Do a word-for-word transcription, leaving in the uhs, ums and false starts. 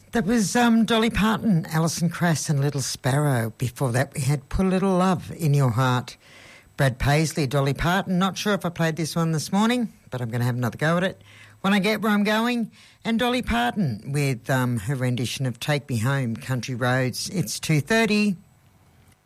That was um, Dolly Parton, Alison Krauss and Little Sparrow. Before that we had Put a Little Love in Your Heart. Brad Paisley, Dolly Parton. Not sure if I played this one this morning, but I'm going to have another go at it when I get where I'm going. And Dolly Parton with um, her rendition of Take Me Home, Country Roads. It's two thirty.